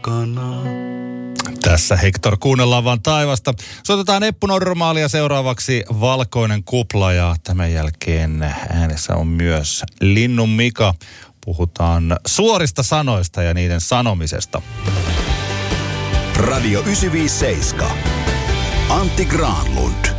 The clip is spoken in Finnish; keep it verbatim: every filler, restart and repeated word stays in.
takana. Tässä Hector, kuunnellaan vaan taivasta. Soitetaan Eppu Normaalia, seuraavaksi Valkoinen kupla ja tämän jälkeen äänessä on myös Linnun Mika. Puhutaan suorista sanoista ja niiden sanomisesta. Radio yhdeksänsataaviisikymmentäseitsemän. Antti Granlund.